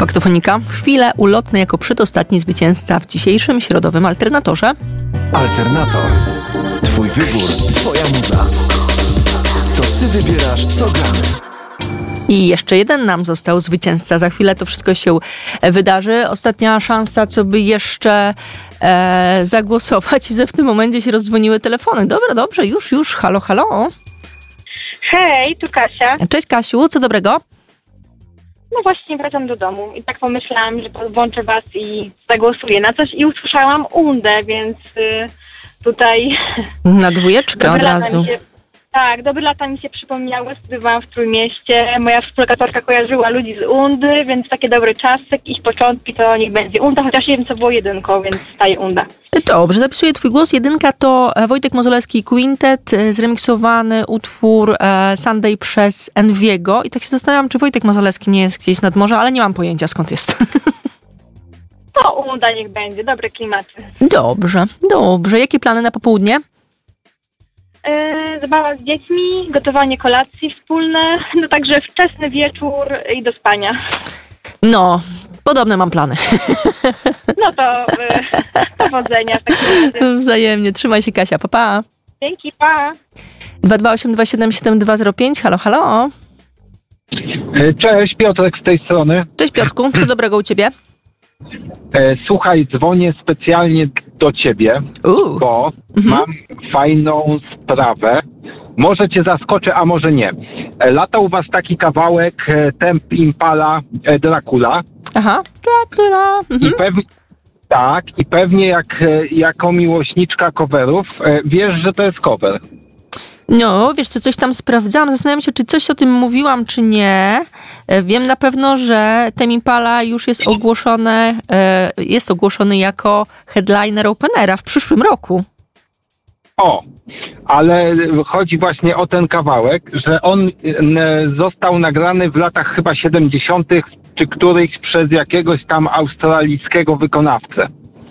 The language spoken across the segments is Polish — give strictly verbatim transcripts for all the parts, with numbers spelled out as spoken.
Faktofonika. Chwile ulotne jako przedostatni zwycięzca w dzisiejszym środowym Alternatorze. Alternator. Twój wybór, twoja muza. To ty wybierasz, co gramy. I jeszcze jeden nam został zwycięzca. Za chwilę to wszystko się wydarzy. Ostatnia szansa, co by jeszcze e, zagłosować. I w tym momencie się rozdzwoniły telefony. Dobra, dobrze, już, już. Halo, halo. Hej, tu Kasia. Cześć Kasiu, co dobrego? No właśnie wracam do domu i tak pomyślałam, że włączę was i zagłosuję na coś i usłyszałam Undę, więc y, tutaj... Na dwójeczkę od razu. Się, tak, dobre lata mi się przypomniały, studiowałam w Trójmieście, moja współlokatorka kojarzyła ludzi z Undy, więc takie dobry czasek, iść początki to niech będzie Unda, chociaż nie wiem co było jedynką, więc staje Unda. Dobrze, zapisuję twój głos. Jedynka to Wojtek Mazolewski Quintet, zremiksowany utwór Sunday przez Enviego. I tak się zastanawiam, czy Wojtek Mazolewski nie jest gdzieś nad morza, ale nie mam pojęcia skąd jest. To Unda niech będzie, dobre klimaty. Dobrze, dobrze. Jakie plany na popołudnie? Yy, zabawa z dziećmi, gotowanie kolacji wspólne, no także wczesny wieczór i do spania. No, podobne mam plany. No to yy, powodzenia w takim razie. Wzajemnie. Trzymaj się, Kasia. Pa, pa. Dzięki, pa. dwa dwa osiem dwa siedem siedem dwa zero pięć. Halo, halo. Cześć, Piotrek z tej strony. Cześć, Piotrku. Co dobrego u ciebie? Słuchaj, dzwonię specjalnie do ciebie, Uh. bo Mhm. mam fajną sprawę. Może cię zaskoczę, a może nie. Latał u was taki kawałek Temp Impala Dracula. Aha. Dracula. Mhm. I pewnie, tak, i pewnie jak, jako miłośniczka coverów wiesz, że to jest cover. No, wiesz co, coś tam sprawdzałam. Zastanawiam się, czy coś o tym mówiłam, czy nie. Wiem na pewno, że Tame Impala już jest ogłoszone, jest ogłoszony jako headliner Openera w przyszłym roku. O, ale chodzi właśnie o ten kawałek, że on został nagrany w latach chyba siedemdziesiątych czy którychś przez jakiegoś tam australijskiego wykonawcę.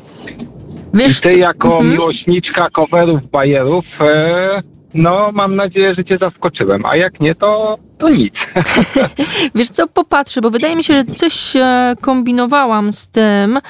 Wiesz, I ty co? jako Mhm. miłośniczka coverów bajerów, e, no mam nadzieję, że cię zaskoczyłem, a jak nie, to, to nic. Wiesz co, popatrzę, bo wydaje mi się, że coś e, kombinowałam z tym.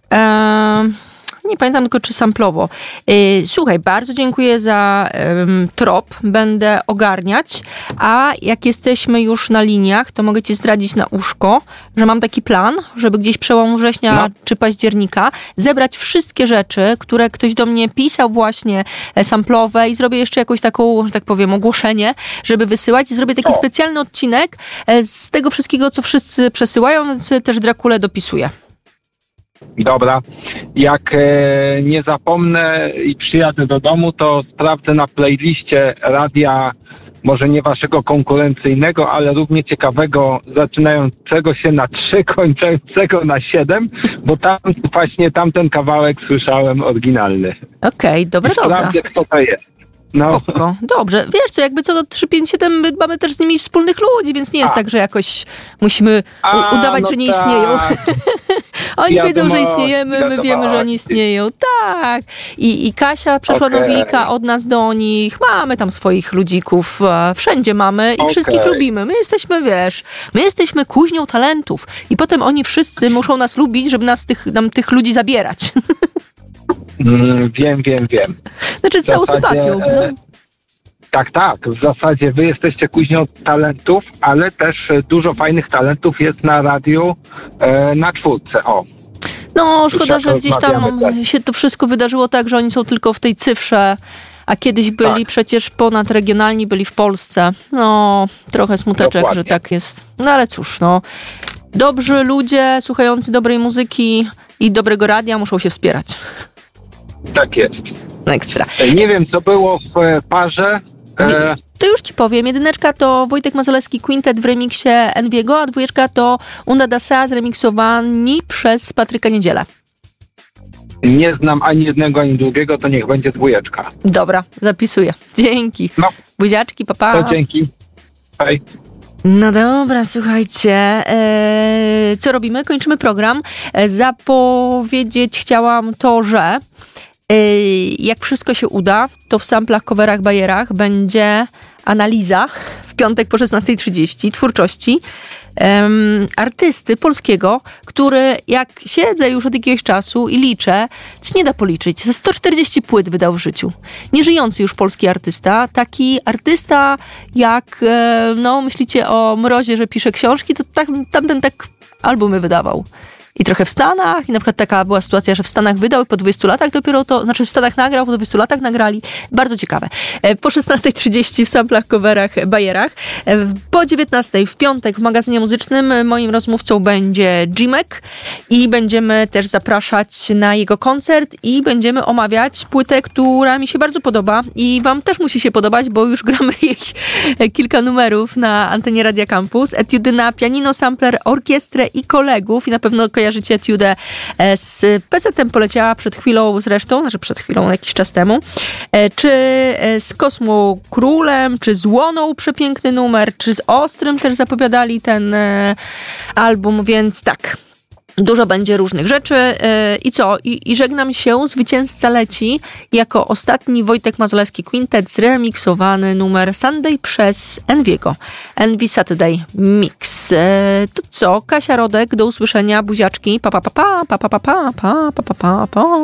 E, nie pamiętam tylko, czy samplowo. E, słuchaj, bardzo dziękuję za e, trop. Będę ogarniać. A jak jesteśmy już na liniach, to mogę ci zdradzić na uszko, że mam taki plan, żeby gdzieś przełom września No. czy października zebrać wszystkie rzeczy, które ktoś do mnie pisał właśnie e, samplowe i zrobię jeszcze jakąś taką, że tak powiem, ogłoszenie, żeby wysyłać i zrobię taki O. specjalny odcinek e, z tego wszystkiego, co wszyscy przesyłają, więc też Drakulę dopisuję. Dobra, jak e, nie zapomnę i przyjadę do domu, to sprawdzę na playliście radia, może nie waszego konkurencyjnego, ale równie ciekawego, zaczynającego się na trzy, kończącego na siedem, bo tam właśnie tamten kawałek słyszałem oryginalny. Okej, dobra, dobra. Sprawdzę, kto to jest. No, Spoko. Dobrze. Wiesz co, jakby co do trzysta pięćdziesiąt siedem, my mamy też z nimi wspólnych ludzi, więc nie jest A. tak, że jakoś musimy A, u- udawać, no że nie tak. istnieją. Oni wiedzą, że Wiadomości, istniejemy, my wiemy, że oni wiadomości. istnieją. Tak. I, i Kasia przeszła Okej. do Wika, od nas do nich. Mamy tam swoich ludzików. e, Wszędzie mamy i Okej. wszystkich lubimy. My jesteśmy, wiesz, my jesteśmy kuźnią talentów. I potem oni wszyscy muszą nas lubić, żeby nas tych, nam tych ludzi zabierać. mm, wiem, wiem, wiem. Znaczy z W całą zasadzie, sympatią. No. e, Tak, tak. W zasadzie wy jesteście kuźnią talentów, ale też e, dużo fajnych talentów jest na radiu e, na czwórce. O. No, szkoda, jak że gdzieś tam rozmawiamy, tak. się to wszystko wydarzyło tak, że oni są tylko w tej cyfrze, a kiedyś byli Tak. przecież ponadregionalni, byli w Polsce. No, trochę smuteczek, Dokładnie. że tak jest. No, ale cóż, no. Dobrzy ludzie, słuchający dobrej muzyki i dobrego radia muszą się wspierać. Tak jest. No, ekstra. E, Nie wiem, co było w e, parze. E, To już ci powiem. Jedyneczka to Wojtek Mazolewski Quintet w remiksie Enviego, a dwójeczka to Unda Dasa zremiksowani przez Patryka Niedzielę. nie znam ani jednego, ani drugiego, to niech będzie dwójeczka. Dobra, zapisuję. Dzięki. No, Buziaczki, papa. to dzięki. Hej. No dobra, słuchajcie, e, co robimy? Kończymy program. E, zapowiedzieć chciałam to, że e, jak wszystko się uda, to w samplach, coverach, bajerach będzie analiza w piątek po szesnastej trzydzieści twórczości um, artysty polskiego, który jak siedzę już od jakiegoś czasu i liczę, co nie da policzyć, ze sto czterdzieści płyt wydał w życiu. Nieżyjący już polski artysta, taki artysta jak, e, no myślicie o Mrozie, że pisze książki, to tak, tamten tak albumy wydawał. I trochę w Stanach, i na przykład taka była sytuacja, że w Stanach wydał i po dwudziestu latach dopiero to, znaczy w Stanach nagrał, po dwudziestu latach nagrali. Bardzo ciekawe. Po szesnastej trzydzieści w samplach, coverach, bajerach. Po dziewiętnastej w piątek w magazynie muzycznym moim rozmówcą będzie Jimek i będziemy też zapraszać na jego koncert i będziemy omawiać płytę, która mi się bardzo podoba i wam też musi się podobać, bo już gramy jej kilka numerów na antenie Radia Campus. Etiudy na pianino, sampler, orkiestrę i kolegów i na pewno kojarzycie etiudę z pesetem Poleciała przed chwilą zresztą, znaczy przed chwilą, jakiś czas temu, czy z Kosmo Królem, czy z Łoną przepiękny numer, czy z Ostrym też zapowiadali ten album, więc tak. Dużo będzie różnych rzeczy. I co? I, i żegnam się. Zwycięzca leci jako ostatni Wojtek Mazolewski Quintet, zremiksowany numer Sunday przez Enviego. Envy Saturday Mix. To co? Kasia Rodek, do usłyszenia. Buziaczki. Pa, pa, pa, pa, pa, pa, pa, pa, pa, pa, pa, pa.